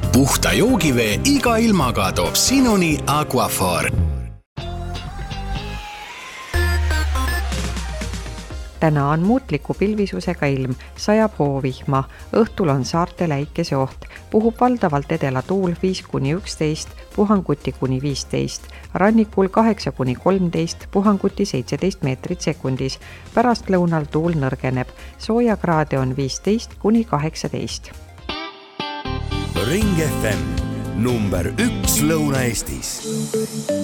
puhta joogivee iga ilmaga toob sinuni Aquaphor. Täna on muutliku pilvisusega ilm, sajab hoovihma, õhtul on saarte läikese oht, puhub valdavalt edela tuul 5-11, puhanguti kuni 15, rannikul 8-13, puhanguti 17 meetrit sekundis, pärast lõunal tuul nõrgeneb, soojakraade on 15-18. Ring FM, number 1 Lõuna-Eestis.